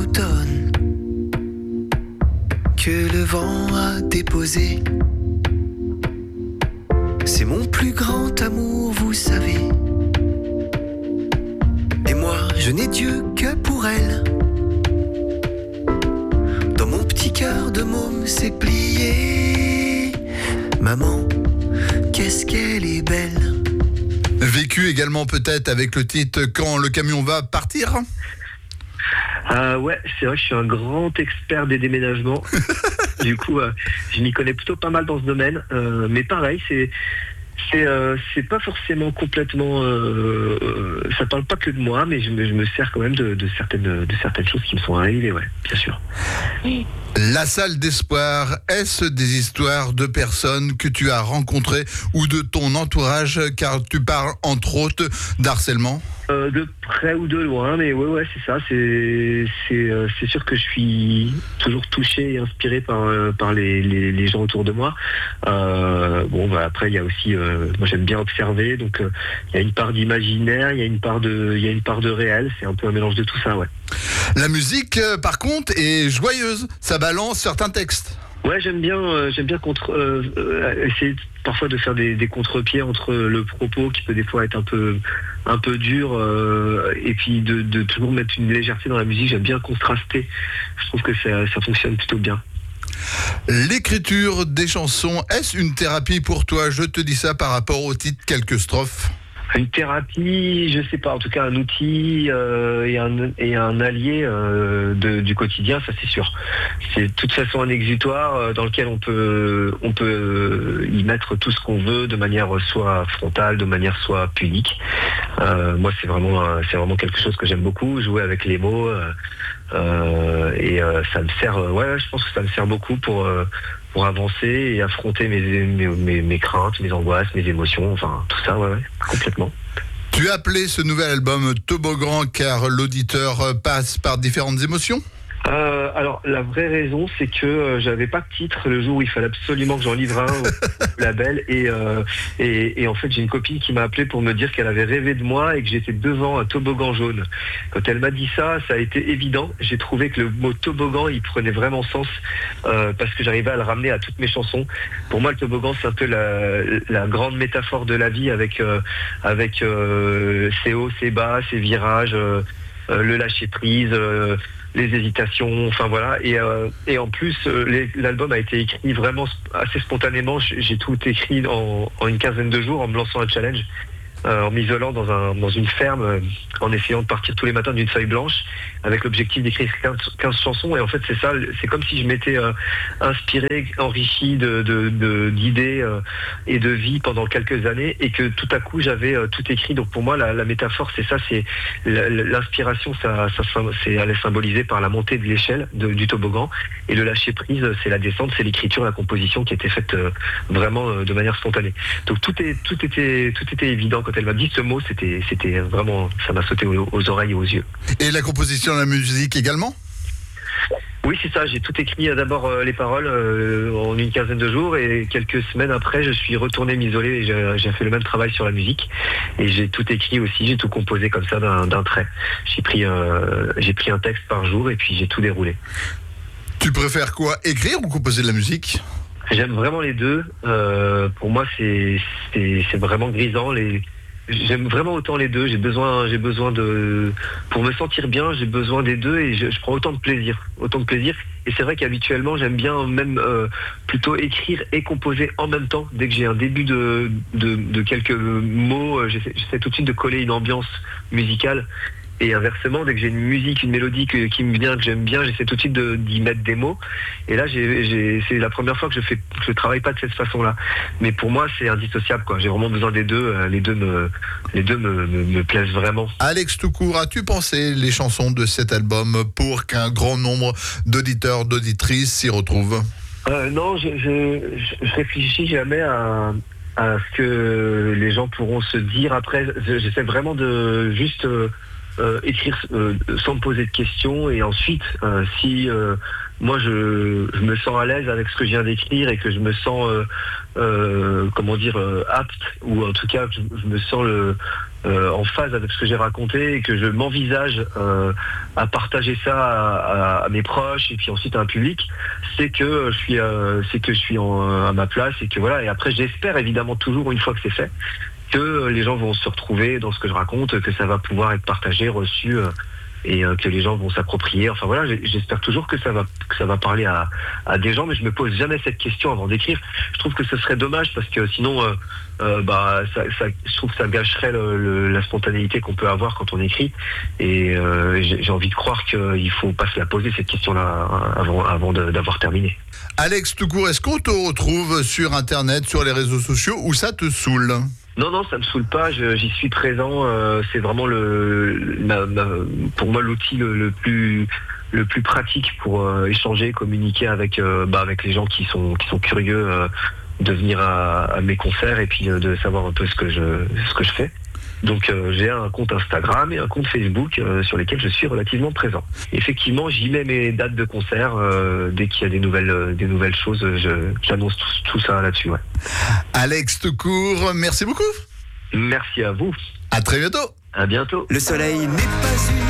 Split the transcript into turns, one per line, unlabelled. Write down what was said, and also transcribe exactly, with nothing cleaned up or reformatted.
Automne que le vent a déposé. C'est mon plus grand amour, vous savez. Et moi, je n'ai Dieu que pour elle. Dans mon petit cœur de môme, c'est plié. Maman, qu'est-ce qu'elle est belle.
Vécu également peut-être avec le titre « Quand le camion va partir ».
Euh, ouais, c'est vrai que je suis un grand expert des déménagements. Du coup, euh, je m'y connais plutôt pas mal dans ce domaine. Euh, mais pareil, c'est c'est euh, c'est pas forcément complètement. Euh, euh, ça parle pas que de moi, mais je me, je me sers quand même de, de certaines de certaines choses qui me sont arrivées, ouais, bien sûr.
La salle d'espoir, est-ce des histoires de personnes que tu as rencontrées ou de ton entourage, car tu parles entre autres d'harcèlement?
Euh, de près ou de loin, mais ouais, ouais, c'est ça. C'est, c'est, euh, c'est sûr que je suis toujours touché et inspiré par, euh, par les, les, les gens autour de moi. Euh, bon, bah, après, il y a aussi, euh, moi, j'aime bien observer, donc euh, il y a une part d'imaginaire, il y a une part de, il y a une part de réel. C'est un peu un mélange de tout ça, ouais.
La musique, euh, par contre, est joyeuse. Ça balance certains textes.
Ouais, j'aime bien, euh, j'aime bien contre, euh, euh, essayer parfois de faire des, des contre-pieds entre le propos qui peut des fois être un peu, un peu dur, euh, et puis de, de toujours mettre une légèreté dans la musique. J'aime bien contraster. Je trouve que ça, ça fonctionne plutôt bien.
L'écriture des chansons, est-ce une thérapie pour toi? Je te dis ça par rapport au titre Quelques strophes.
Une thérapie, je sais pas, en tout cas un outil euh, et, un, et un allié euh, de, du quotidien, ça c'est sûr. C'est de toute façon un exutoire euh, dans lequel on peut on peut y mettre tout ce qu'on veut de manière soit frontale, de manière soit pudique. Euh, moi c'est vraiment c'est vraiment quelque chose que j'aime beaucoup, jouer avec les mots. Euh, euh, et euh, ça me sert, euh, ouais, je pense que ça me sert beaucoup pour euh, pour avancer et affronter mes, mes, mes, mes craintes, mes angoisses, mes émotions, enfin tout ça, ouais, ouais, complètement.
Tu as appelé ce nouvel album Toboggan car l'auditeur passe par différentes émotions?
Euh, alors la vraie raison c'est que euh, j'avais pas de titre le jour où il fallait absolument que j'en livre un au, au label et, euh, et, et en fait j'ai une copine qui m'a appelé pour me dire qu'elle avait rêvé de moi et que j'étais devant un toboggan jaune. Quand elle m'a dit ça, ça a été évident. J'ai trouvé que le mot toboggan il prenait vraiment sens euh, parce que j'arrivais à le ramener à toutes mes chansons. Pour moi le toboggan c'est un peu la, la grande métaphore de la vie avec, euh, avec euh, ses hauts, ses bas, ses virages, euh, euh, le lâcher prise, euh, les hésitations, enfin voilà, et euh, et en plus euh, les, l'album a été écrit vraiment assez spontanément. J'ai tout écrit en, en une quinzaine de jours en me lançant un challenge, euh, en m'isolant dans un dans une ferme, euh, en essayant de partir tous les matins d'une feuille blanche avec l'objectif d'écrire quinze, quinze chansons. Et en fait c'est ça, c'est comme si je m'étais euh, inspiré, enrichi de, de, de d'idées euh, et de vie pendant quelques années et que tout à coup j'avais euh, tout écrit. Donc pour moi la, la métaphore c'est ça, c'est l'inspiration, ça, ça c'est elle est symbolisée par la montée de l'échelle de, du toboggan et le lâcher prise c'est la descente, c'est l'écriture, la composition qui était faite euh, vraiment euh, de manière spontanée. Donc tout est tout était tout était évident. Quand elle m'a dit ce mot, c'était c'était vraiment, ça m'a sauté aux, aux oreilles et aux yeux.
Et la composition de la musique également?
Oui, c'est ça. J'ai tout écrit euh, d'abord euh, les paroles euh, en une quinzaine de jours et quelques semaines après, je suis retourné m'isoler et j'ai, j'ai fait le même travail sur la musique et j'ai tout écrit aussi. J'ai tout composé comme ça d'un, d'un trait. J'ai pris euh, j'ai pris un texte par jour et puis j'ai tout déroulé.
Tu préfères quoi, écrire ou composer de la musique?
J'aime vraiment les deux. Euh, pour moi, c'est, c'est c'est vraiment grisant. Les J'aime vraiment autant les deux. J'ai besoin, j'ai besoin de, pour me sentir bien, j'ai besoin des deux et je, je prends autant de plaisir, autant de plaisir. Et c'est vrai qu'habituellement, j'aime bien même euh, plutôt écrire et composer en même temps. Dès que j'ai un début de, de, de quelques mots, j'essaie, j'essaie tout de suite de coller une ambiance musicale. Et inversement, dès que j'ai une musique, une mélodie que, qui me vient, que j'aime bien, j'essaie tout de suite de, d'y mettre des mots. Et là, j'ai, j'ai, c'est la première fois que je fais, que je travaille pas de cette façon-là. Mais pour moi, c'est indissociable, quoi. J'ai vraiment besoin des deux. Les deux me, les deux me, me, me plaisent vraiment.
Alex Toucour, as-tu pensé les chansons de cet album pour qu'un grand nombre d'auditeurs, d'auditrices s'y retrouvent?
euh, Non, je, je, je réfléchis jamais à, à ce que les gens pourront se dire. Après, j'essaie vraiment de juste... Euh, Euh, écrire euh, sans me poser de questions et ensuite euh, si euh, moi je, je me sens à l'aise avec ce que je viens d'écrire et que je me sens euh, euh, comment dire euh, apte ou en tout cas je, je me sens le euh, en phase avec ce que j'ai raconté et que je m'envisage euh, à partager ça à, à, à mes proches et puis ensuite à un public, c'est que je suis, euh, c'est que je suis en, à ma place et que voilà. Et après, j'espère évidemment toujours une fois que c'est fait que les gens vont se retrouver dans ce que je raconte, que ça va pouvoir être partagé, reçu. Euh, et euh, que les gens vont s'approprier. Enfin voilà, j'espère toujours que ça va que ça va parler à, à des gens, mais je me pose jamais cette question avant d'écrire. Je trouve que ce serait dommage parce que sinon, euh, euh, bah, ça, ça, je trouve que ça gâcherait le, le, la spontanéité qu'on peut avoir quand on écrit. Et euh, j'ai, j'ai envie de croire qu'il faut pas se la poser cette question-là avant, avant de, d'avoir terminé.
Alex Toucourt, est-ce qu'on te retrouve sur Internet, sur les réseaux sociaux, ou ça te saoule ?
Non, non, ça me saoule pas, je, j'y suis présent, euh, c'est vraiment le, la, la, pour moi l'outil le, le plus le plus pratique pour euh, échanger, communiquer avec euh, bah, avec les gens qui sont qui sont curieux euh, de venir à, à mes concerts et puis euh, de savoir un peu ce que je ce que je fais. Donc euh, j'ai un compte Instagram et un compte Facebook euh, sur lesquels je suis relativement présent. Effectivement, j'y mets mes dates de concert euh, dès qu'il y a des nouvelles euh, des nouvelles choses, je, j'annonce tout, tout ça là-dessus. Ouais.
Alex Toucourt, merci beaucoup.
Merci à vous.
À très bientôt.
À bientôt.
Le soleil n'est pas une